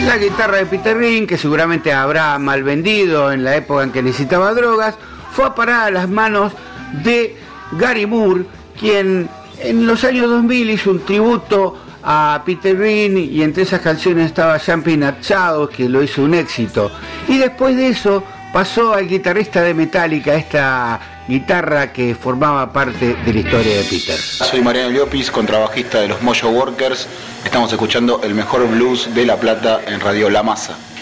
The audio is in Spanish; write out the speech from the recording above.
La guitarra de Peter Green, que seguramente habrá mal vendido en la época en que necesitaba drogas, fue a parar a las manos de Gary Moore, quien en los años 2000 hizo un tributo a Peter Green, y entre esas canciones estaba Jumping at Shadows, que lo hizo un éxito. Y después de eso pasó al guitarrista de Metallica, esta guitarra que formaba parte de la historia de Peter. Soy Mariano Llopis, contrabajista de los Mojo Workers. Estamos escuchando el mejor blues de La Plata en Radio La Masa.